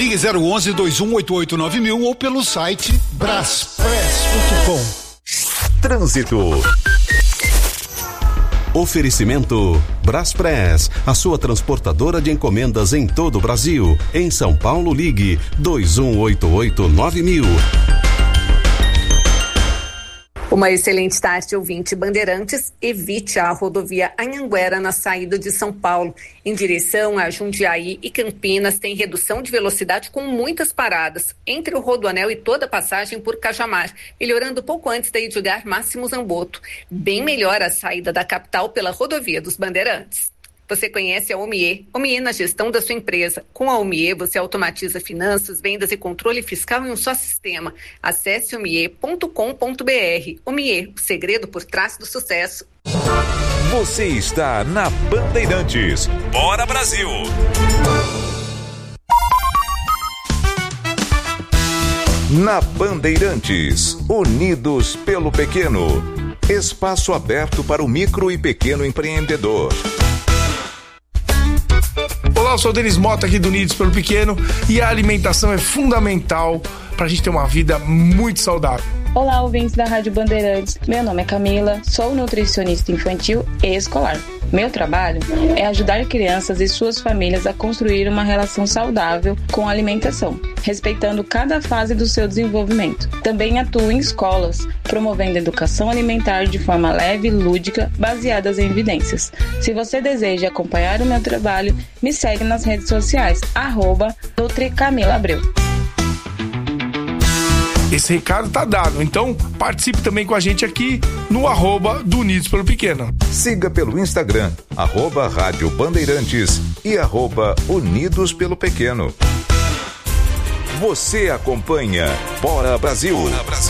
Ligue 011-2188-9000 ou pelo site braspress.com. Trânsito. Oferecimento Braspress, a sua transportadora de encomendas em todo o Brasil. Em São Paulo, ligue 2188-9000. Uma excelente tarde, ouvinte Bandeirantes. Evite a rodovia Anhanguera na saída de São Paulo. Em direção a Jundiaí e Campinas, tem redução de velocidade com muitas paradas entre o Rodoanel e toda a passagem por Cajamar, melhorando pouco antes da Edgar Máximo Zamboto. Bem melhor a saída da capital pela rodovia dos Bandeirantes. Você conhece a Omie? Omie na gestão da sua empresa. Com a Omie, você automatiza finanças, vendas e controle fiscal em um só sistema. Acesse omie.com.br. Omie, o segredo por trás do sucesso. Você está na Bandeirantes. Bora, Brasil! Na Bandeirantes, Unidos pelo Pequeno. Espaço aberto para o micro e pequeno empreendedor. Olá, eu sou o Denis Mota aqui do Unidos pelo Pequeno e a alimentação é fundamental pra gente ter uma vida muito saudável. Olá, ouvintes da Rádio Bandeirantes. Meu nome é Camila, sou nutricionista infantil e escolar. Meu trabalho é ajudar crianças e suas famílias a construir uma relação saudável com a alimentação, respeitando cada fase do seu desenvolvimento. Também atuo em escolas, promovendo educação alimentar de forma leve e lúdica, baseadas em evidências. Se você deseja acompanhar o meu trabalho, me segue nas redes sociais, @NutriCamilaAbreu. Esse recado tá dado, então participe também com a gente aqui no @ do Unidos pelo Pequeno. Siga pelo Instagram, @Rádio Bandeirantes e @Unidos pelo Pequeno. Você acompanha Bora Brasil. Bora Brasil.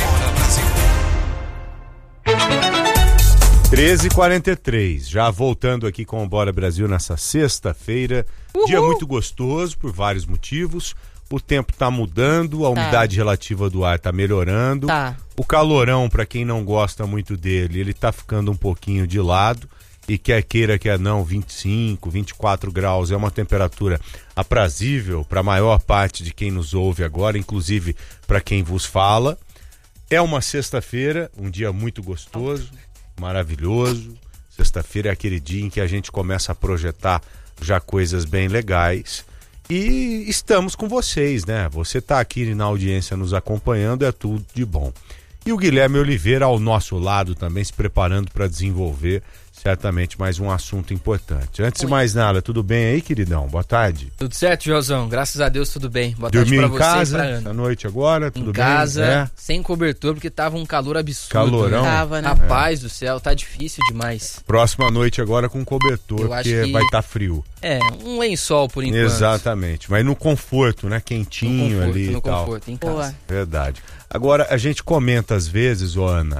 13h43, já voltando aqui com o Bora Brasil nessa sexta-feira. Dia muito gostoso por vários motivos. O tempo tá mudando, a umidade relativa do ar tá melhorando. O calorão, para quem não gosta muito dele, ele tá ficando um pouquinho de lado. E quer queira, quer não, 25, 24 graus é uma temperatura aprazível para a maior parte de quem nos ouve agora, inclusive para quem vos fala. É uma sexta-feira, um dia muito gostoso, maravilhoso. Sexta-feira é aquele dia em que a gente começa a projetar já coisas bem legais. E estamos com vocês, né? Você tá aqui na audiência nos acompanhando, é tudo de bom. E o Guilherme Oliveira ao nosso lado também, se preparando para desenvolver certamente mais um assunto importante. Antes de mais nada, tudo bem aí, queridão? Boa tarde. Tudo certo, Josão? Graças a Deus, tudo bem. Boa tarde pra você. Dormiu em casa essa noite agora? Tudo bem? Em casa, sem cobertor, porque tava um calor absurdo. Calorão? Né? Tava, né? Rapaz do céu, tá difícil demais. Próxima noite agora com cobertor, porque vai estar frio. É, um lençol por enquanto. Exatamente, mas no conforto, né? Quentinho ali e tal. No conforto, em casa. Verdade. Agora, a gente comenta às vezes, Ana,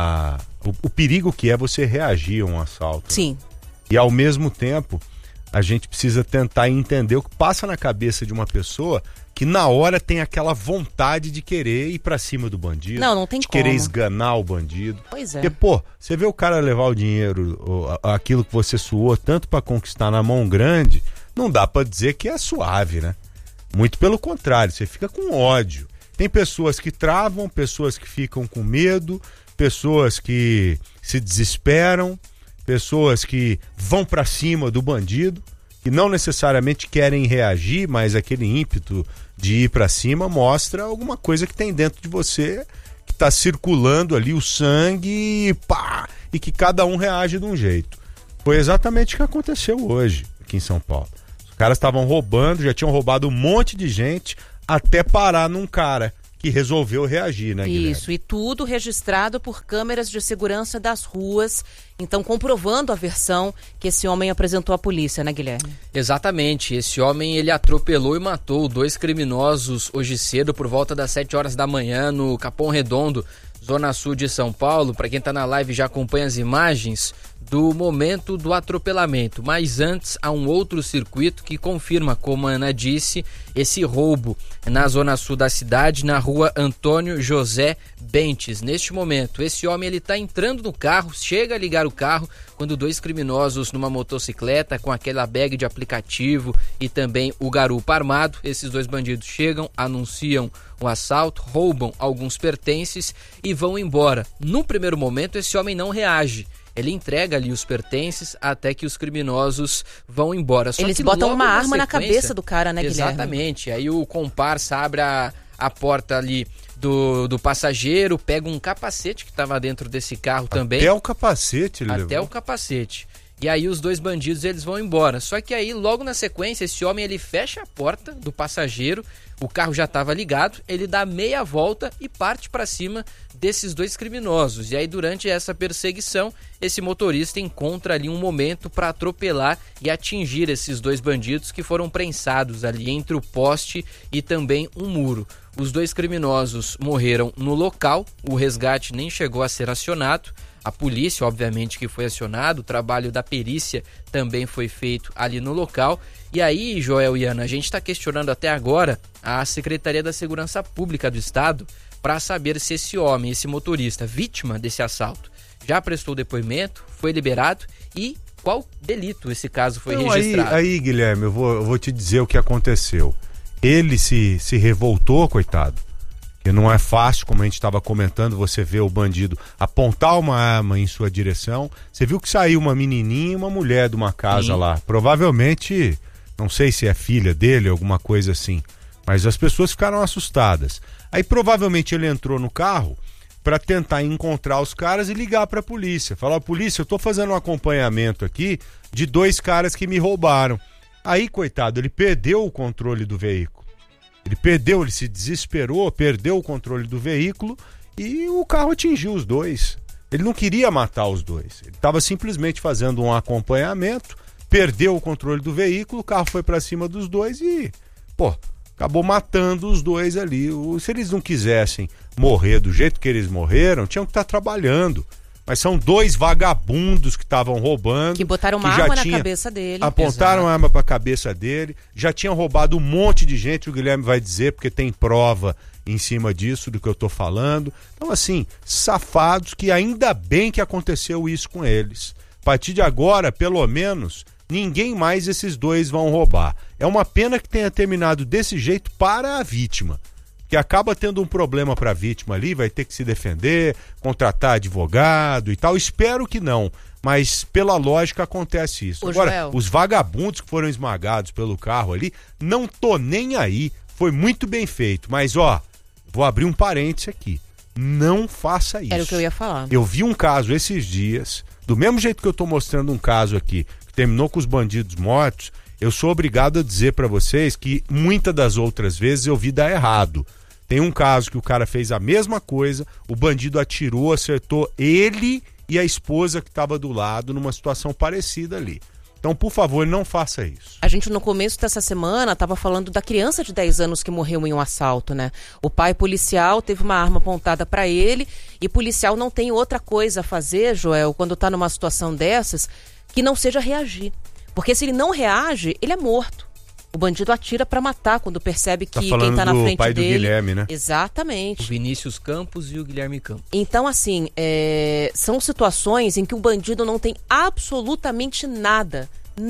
o perigo que é você reagir a um assalto. Sim. E ao mesmo tempo, a gente precisa tentar entender o que passa na cabeça de uma pessoa que na hora tem aquela vontade de querer ir pra cima do bandido. Não tem de como. querer esganar o bandido. Pois é. Porque, você vê o cara levar o dinheiro, aquilo que você suou tanto pra conquistar na mão grande, não dá pra dizer que é suave, né? Muito pelo contrário, você fica com ódio. Tem pessoas que travam, pessoas que ficam com medo, pessoas que se desesperam, pessoas que vão pra cima do bandido, que não necessariamente querem reagir, mas aquele ímpeto de ir pra cima mostra alguma coisa que tem dentro de você, que tá circulando ali o sangue, e que cada um reage de um jeito. Foi exatamente o que aconteceu hoje aqui em São Paulo. Os caras estavam roubando, já tinham roubado um monte de gente, até parar num cara que resolveu reagir, né, Guilherme? Isso, e tudo registrado por câmeras de segurança das ruas, então comprovando a versão que esse homem apresentou à polícia, né, Guilherme? Exatamente, esse homem ele atropelou e matou 2 criminosos hoje cedo por volta das 7 horas da manhã no Capão Redondo, zona sul de São Paulo. Para quem tá na live já acompanha as imagens, do momento do atropelamento, mas antes há um outro circuito que confirma, como a Ana disse, esse roubo na zona sul da cidade, na rua Antônio José Bentes. Neste momento, esse homem ele está entrando no carro, chega a ligar o carro, quando 2 criminosos numa motocicleta com aquela bag de aplicativo e também o garupa armado, esses 2 bandidos chegam, anunciam o assalto, roubam alguns pertences e vão embora. No primeiro momento, esse homem não reage. Ele entrega ali os pertences até que os criminosos vão embora. Só eles que botam uma na arma na cabeça do cara, né, Guilherme? Exatamente. Aí o comparsa abre a porta ali do passageiro, pega um capacete que estava dentro desse carro também. Até o capacete, ele Até levou. o capacete. E aí os 2 bandidos eles vão embora. Só que aí logo na sequência esse homem ele fecha a porta do passageiro, o carro já estava ligado, ele dá meia volta e parte para cima desses 2 criminosos. E aí durante essa perseguição esse motorista encontra ali um momento para atropelar e atingir esses 2 bandidos que foram prensados ali entre o poste e também um muro. Os 2 criminosos morreram no local, o resgate nem chegou a ser acionado. A polícia, obviamente, que foi acionada, o trabalho da perícia também foi feito ali no local. E aí, Joel e Ana, a gente está questionando até agora a Secretaria da Segurança Pública do Estado para saber se esse homem, esse motorista, vítima desse assalto, já prestou depoimento, foi liberado e qual delito esse caso foi registrado. Aí, Guilherme, eu vou te dizer o que aconteceu. Ele se revoltou, coitado. Que não é fácil, como a gente estava comentando, você vê o bandido apontar uma arma em sua direção. Você viu que saiu uma menininha e uma mulher de uma casa lá. Provavelmente, não sei se é filha dele, alguma coisa assim. Mas as pessoas ficaram assustadas. Aí provavelmente ele entrou no carro para tentar encontrar os caras e ligar para a polícia. Falar, polícia, eu tô fazendo um acompanhamento aqui de 2 caras que me roubaram. Aí, coitado, ele perdeu o controle do veículo. Ele se desesperou, perdeu o controle do veículo e o carro atingiu os 2. Ele não queria matar os 2. Ele estava simplesmente fazendo um acompanhamento, perdeu o controle do veículo, o carro foi para cima dos 2 e, acabou matando os 2 ali. Se eles não quisessem morrer do jeito que eles morreram, tinham que estar trabalhando. Mas são 2 vagabundos que estavam roubando. Que botaram uma arma na cabeça dele. Apontaram a arma para a cabeça dele. Já tinham roubado um monte de gente, o Guilherme vai dizer, porque tem prova em cima disso, do que eu tô falando. Então, assim, safados, que ainda bem que aconteceu isso com eles. A partir de agora, pelo menos, ninguém mais esses 2 vão roubar. É uma pena que tenha terminado desse jeito para a vítima. Que acaba tendo um problema para a vítima ali, vai ter que se defender, contratar advogado e tal. Espero que não, mas pela lógica acontece isso. Agora, Joel, os vagabundos que foram esmagados pelo carro ali, não tô nem aí, foi muito bem feito. Mas, vou abrir um parêntese aqui, não faça isso. Era o que eu ia falar. Eu vi um caso esses dias, do mesmo jeito que eu tô mostrando um caso aqui, que terminou com os bandidos mortos, eu sou obrigado a dizer para vocês que muitas das outras vezes eu vi dar errado. Tem um caso que o cara fez a mesma coisa, o bandido atirou, acertou ele e a esposa que estava do lado numa situação parecida ali. Então, por favor, não faça isso. A gente, no começo dessa semana, estava falando da criança de 10 anos que morreu em um assalto, né? O pai policial teve uma arma apontada para ele e policial não tem outra coisa a fazer, Joel, quando está numa situação dessas, que não seja reagir. Porque se ele não reage, ele é morto. O bandido atira para matar quando percebe que quem tá na frente dele... pai do Guilherme, né? Exatamente. O Vinícius Campos e o Guilherme Campos. Então, assim, são situações em que o bandido não tem absolutamente nada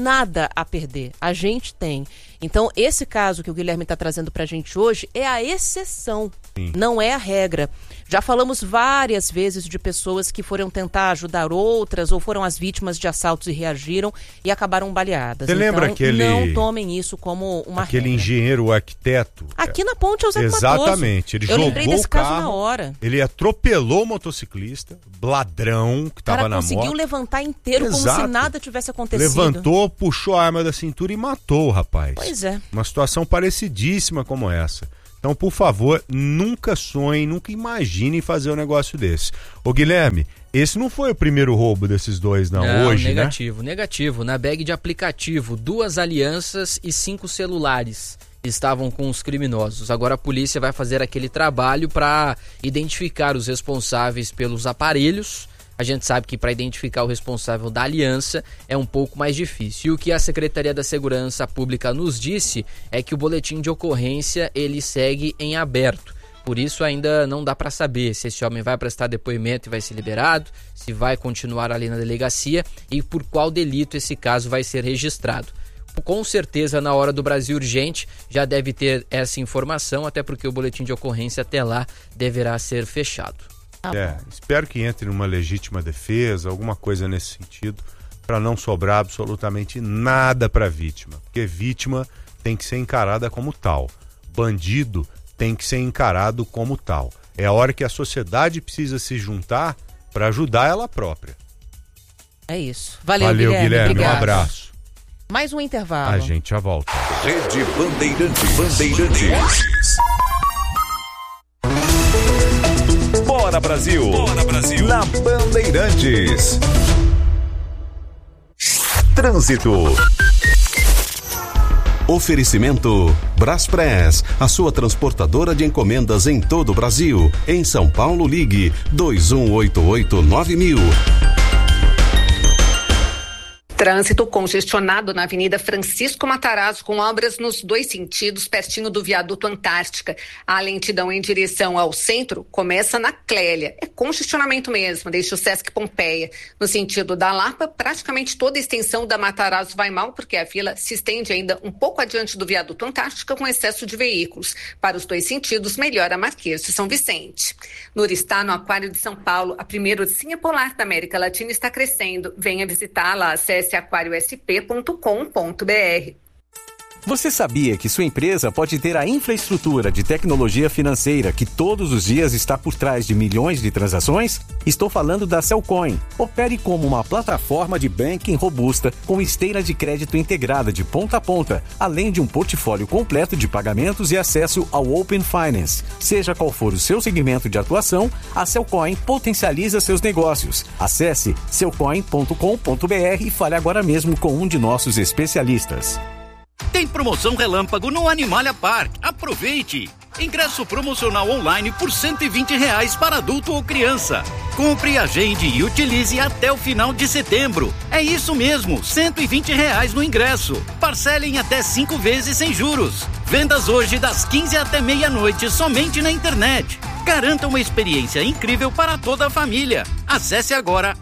a perder. A gente tem. Então, esse caso que o Guilherme está trazendo pra gente hoje é a exceção, não é a regra. Já falamos várias vezes de pessoas que foram tentar ajudar outras ou foram as vítimas de assaltos e reagiram e acabaram baleadas. Você lembra aquele... Não tomem isso como uma aquele regra. Engenheiro, o arquiteto? Aqui na ponte José Matoso. Exatamente. Ele jogou lembrei desse o carro, caso na hora. Ele atropelou o motociclista, ladrão, que estava na moto. Conseguiu levantar inteiro. Exato. Como se nada tivesse acontecido. Levantou, puxou a arma da cintura e matou o rapaz. Pois é. Uma situação parecidíssima como essa. Então, por favor, nunca sonhem, nunca imaginem fazer um negócio desse. Ô Guilherme, esse não foi o primeiro roubo desses 2, não, hoje, negativo, né? Negativo. Na bag de aplicativo, 2 alianças e 5 celulares estavam com os criminosos. Agora a polícia vai fazer aquele trabalho para identificar os responsáveis pelos aparelhos. A a gente sabe que para identificar o responsável da aliança é um pouco mais difícil. E o que a Secretaria da Segurança Pública nos disse é que o boletim de ocorrência ele segue em aberto. Por isso ainda não dá para saber se esse homem vai prestar depoimento e vai ser liberado, se vai continuar ali na delegacia e por qual delito esse caso vai ser registrado. Com certeza, na hora do Brasil Urgente, já deve ter essa informação, até porque o boletim de ocorrência até lá deverá ser fechado. Espero que entre numa legítima defesa, alguma coisa nesse sentido, para não sobrar absolutamente nada para a vítima. Porque vítima tem que ser encarada como tal. Bandido tem que ser encarado como tal. É a hora que a sociedade precisa se juntar para ajudar ela própria. É isso. Valeu, Guilherme. Obrigado. Um abraço. Mais um intervalo. A gente já volta. Rede Bandeirantes. Bora Brasil. Na Bandeirantes. Trânsito. Oferecimento Braspress, a sua transportadora de encomendas em todo o Brasil. Em São Paulo, ligue 2188-9000. Trânsito congestionado na Avenida Francisco Matarazzo, com obras nos dois sentidos, pertinho do viaduto Antártica. A lentidão em direção ao centro começa na Clélia. É congestionamento mesmo, deixa o Sesc Pompeia. No sentido da Lapa, praticamente toda a extensão da Matarazzo vai mal, porque a fila se estende ainda um pouco adiante do viaduto Antártica, com excesso de veículos. Para os dois sentidos, melhora a Marquês de São Vicente. Nuristá, no Aquário de São Paulo, a primeira ursinha polar da América Latina está crescendo. Venha visitá-la, acesse aquariosp.com.br. Você sabia que sua empresa pode ter a infraestrutura de tecnologia financeira que todos os dias está por trás de milhões de transações? Estou falando da Cellcoin. Opere como uma plataforma de banking robusta com esteira de crédito integrada de ponta a ponta, além de um portfólio completo de pagamentos e acesso ao Open Finance. Seja qual for o seu segmento de atuação, a Cellcoin potencializa seus negócios. Acesse cellcoin.com.br e fale agora mesmo com um de nossos especialistas. Tem promoção relâmpago no Animalia Park. Aproveite! Ingresso promocional online por R$120 para adulto ou criança. Compre, agende e utilize até o final de setembro. É isso mesmo, R$120 no ingresso. Parcele em até 5 vezes sem juros. Vendas hoje das 15 até meia-noite somente na internet. Garanta uma experiência incrível para toda a família. Acesse agora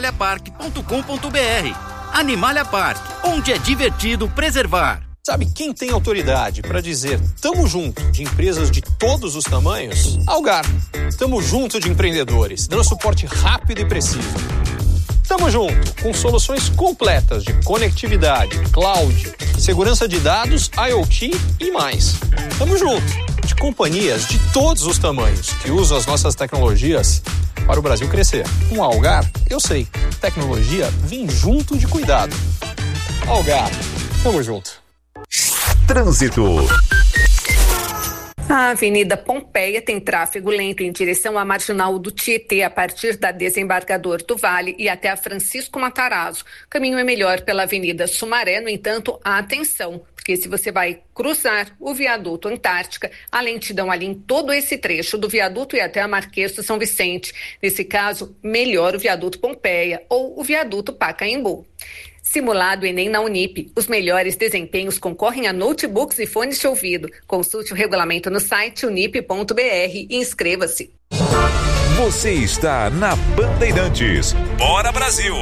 animaliapark.com.br. Animalia Park, onde é divertido preservar. Sabe quem tem autoridade para dizer tamo junto de empresas de todos os tamanhos? Algar. Tamo junto de empreendedores, dando suporte rápido e preciso. Tamo junto com soluções completas de conectividade, cloud, segurança de dados, IoT e mais. Tamo junto de companhias de todos os tamanhos que usam as nossas tecnologias para o Brasil crescer. Com a Algar, eu sei, tecnologia vem junto de cuidado. Algar, tamo junto. Trânsito. A Avenida Pompeia tem tráfego lento em direção à Marginal do Tietê, a partir da Desembargador do Vale e até a Francisco Matarazzo. O caminho é melhor pela Avenida Sumaré, no entanto, atenção, porque se você vai cruzar o viaduto Antártica, a lentidão ali em todo esse trecho do viaduto e até a Marquês de São Vicente. Nesse caso, melhor o viaduto Pompeia ou o viaduto Pacaembu. Simulado Enem na Unip. Os melhores desempenhos concorrem a notebooks e fones de ouvido. Consulte o regulamento no site unip.br e inscreva-se. Você está na Bandeirantes. Bora Brasil!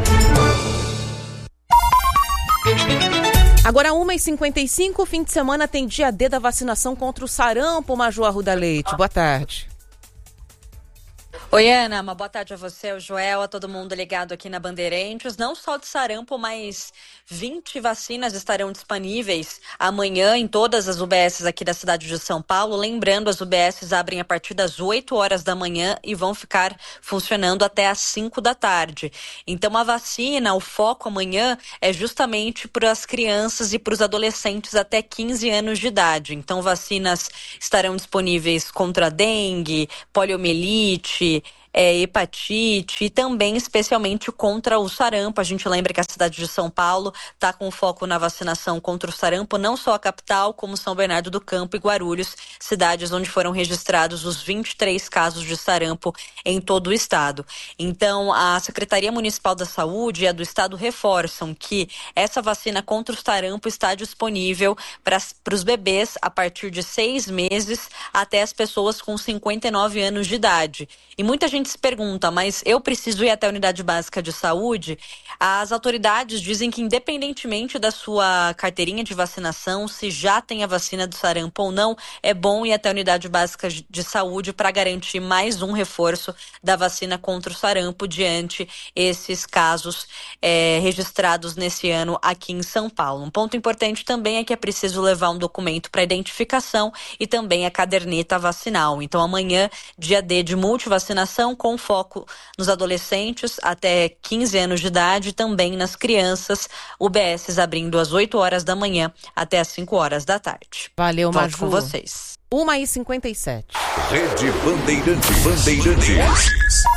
Agora 1h55, fim de semana tem dia D da vacinação contra o sarampo, Major Arruda Leite. Boa tarde. Oi, Ana, uma boa tarde a você, ao Joel, a todo mundo ligado aqui na Bandeirantes. Não só de sarampo, mas 20 vacinas estarão disponíveis amanhã em todas as UBSs aqui da cidade de São Paulo. Lembrando, as UBSs abrem a partir das 8 horas da manhã e vão ficar funcionando até às 5 da tarde. Então, a vacina, o foco amanhã é justamente para as crianças e para os adolescentes até 15 anos de idade. Então, vacinas estarão disponíveis contra dengue, poliomielite, hepatite e também especialmente contra o sarampo. A gente lembra que a cidade de São Paulo está com foco na vacinação contra o sarampo, não só a capital, como São Bernardo do Campo e Guarulhos, cidades onde foram registrados os 23 casos de sarampo em todo o estado. Então, a Secretaria Municipal da Saúde e a do estado reforçam que essa vacina contra o sarampo está disponível para os bebês a partir de 6 meses até as pessoas com 59 anos de idade. E muita gente se pergunta, mas eu preciso ir até a unidade básica de saúde? As autoridades dizem que independentemente da sua carteirinha de vacinação, se já tem a vacina do sarampo ou não, é bom ir até a unidade básica de saúde para garantir mais um reforço da vacina contra o sarampo diante esses casos registrados nesse ano aqui em São Paulo. Um ponto importante também é que é preciso levar um documento para identificação e também a caderneta vacinal. Então amanhã, dia D de multivacinação, com foco nos adolescentes até 15 anos de idade e também nas crianças, UBSs abrindo às 8 horas da manhã até às 5 horas da tarde. Valeu, Maju. Volto com vocês. 1h57. Rede Bandeirantes.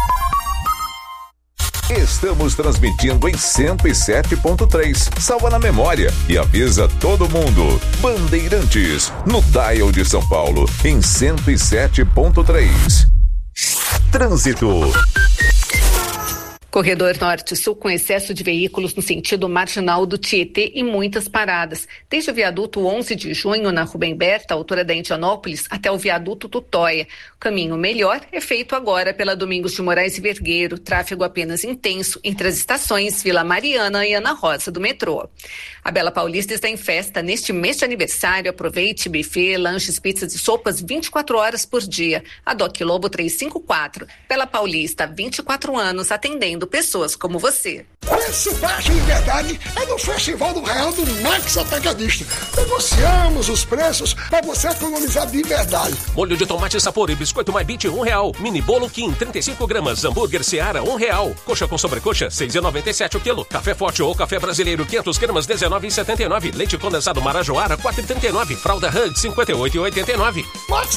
Estamos transmitindo em 107.3. Salva na memória e avisa todo mundo. Bandeirantes, no dial de São Paulo, em 107.3. Trânsito. Corredor Norte-Sul com excesso de veículos no sentido marginal do Tietê e muitas paradas. Desde o viaduto 11 de junho, na Rubem Berta, altura da Indianópolis, até o viaduto Tutóia. O caminho melhor é feito agora pela Domingos de Moraes e Vergueiro. Tráfego apenas intenso entre as estações Vila Mariana e Ana Rosa do metrô. A Bela Paulista está em festa neste mês de aniversário. Aproveite buffet, lanches, pizzas e sopas 24 horas por dia. A Doc Lobo 354. Bela Paulista, 24 anos, atendendo pessoas como você. Preço baixo de verdade é no Festival do Real do Max Atacadista. Negociamos os preços para você economizar de verdade. Molho de tomate Sapor e biscoito MyBit R$1. Mini bolo Kim 35 gramas. Hambúrguer Seara R$1. Coxa com sobrecoxa R$6,97 o quilo. Café Forte ou café brasileiro 500 gramas R$19,79. Leite condensado Marajoara R$4,39. Fralda Hug R$58,89. Max